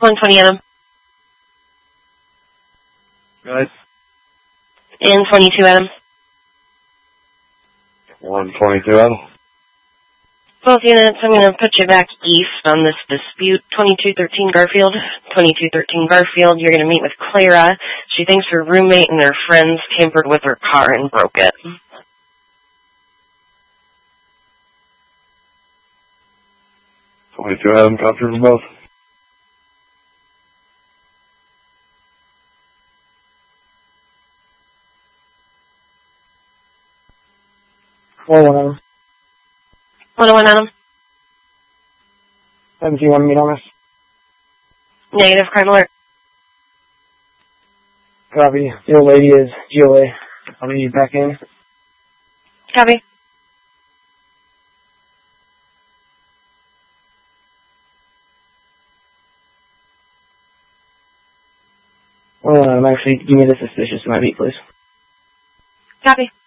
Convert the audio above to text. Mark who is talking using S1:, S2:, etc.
S1: 120 Adam.
S2: Guys.
S1: And 22 Adam.
S2: 122 Adam.
S1: Both units, I'm going to put you back east on this dispute. 2213 Garfield. 2213 Garfield, you're going to meet with Clara. She thinks her roommate and her friends tampered with her car and broke it.
S2: Adam, copy from both.
S3: Adam.
S1: 101 Adam.
S3: 17, want to meet on this?
S1: Negative, crime alert.
S3: Copy. The old lady is GOA. I'll meet you back in.
S1: Copy.
S3: Well, actually, give me the suspicious might be, please.
S1: Copy.